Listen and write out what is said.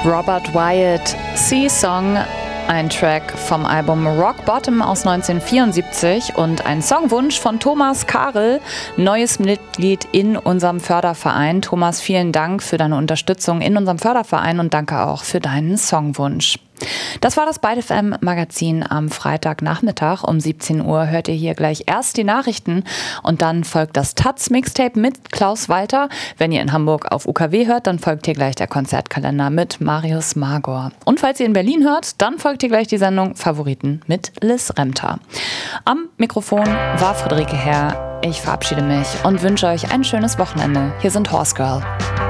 Robert Wyatt, Sea Song, ein Track vom Album Rock Bottom aus 1974 und ein Songwunsch von Thomas Karel, neues Mitglied in unserem Förderverein. Thomas, vielen Dank für deine Unterstützung in unserem Förderverein und danke auch für deinen Songwunsch. Das war das Byte FM Magazin am Freitagnachmittag. Um 17 Uhr hört ihr hier gleich erst die Nachrichten und dann folgt das Taz Mixtape mit Klaus Walter. Wenn ihr in Hamburg auf UKW hört, dann folgt hier gleich der Konzertkalender mit Marius Magor. Und falls ihr in Berlin hört, dann folgt hier gleich die Sendung Favoriten mit Liz Remter. Am Mikrofon war Friederike Herr. Ich verabschiede mich und wünsche euch ein schönes Wochenende. Hier sind Horse Girl.